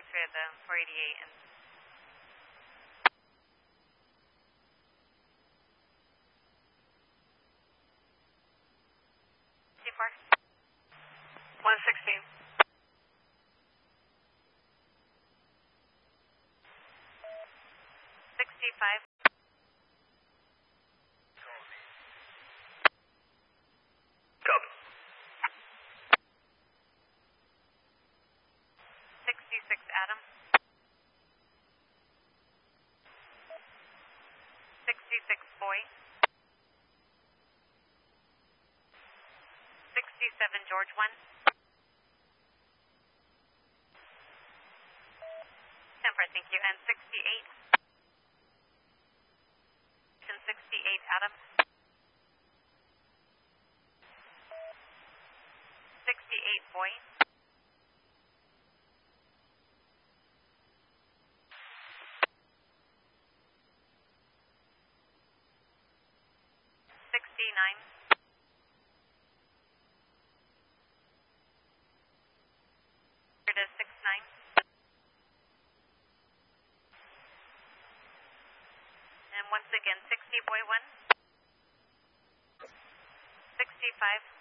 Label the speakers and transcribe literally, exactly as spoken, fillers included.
Speaker 1: for the four eighty-eight and fifty-four.
Speaker 2: one sixteen.
Speaker 1: sixty-five.
Speaker 2: Copy.
Speaker 1: sixty-six, Adam. sixty-six, Boy. sixty-seven, George one. ten four, thank you. And sixty-eight. And sixty-eight, Adam. sixty-eight, Boy. sixty-nine. It is six nine. And once again, sixty, Boy one. sixty-five.